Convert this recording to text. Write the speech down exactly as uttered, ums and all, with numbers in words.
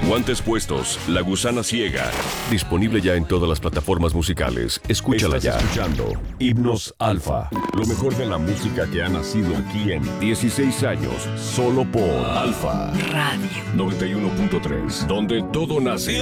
Guantes puestos, La Gusana Ciega. Disponible ya en todas las plataformas musicales. Escúchala ya. Estás escuchando Himnos Alfa, lo mejor de la música que ha nacido aquí en dieciséis años, solo por Alfa Radio noventa y uno punto tres, donde todo nace.